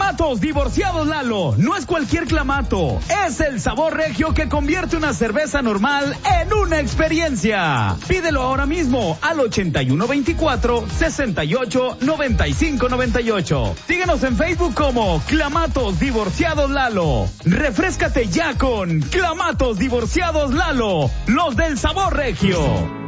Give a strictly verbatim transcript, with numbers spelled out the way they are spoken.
Clamatos Divorciados Lalo. No es cualquier clamato. Es el sabor regio que convierte una cerveza normal en una experiencia. Pídelo ahora mismo al ochenta y uno veinticuatro, sesenta y ocho, noventa y cinco noventa y ocho. Síguenos en Facebook como Clamatos Divorciados Lalo. Refréscate ya con Clamatos Divorciados Lalo. Los del sabor regio.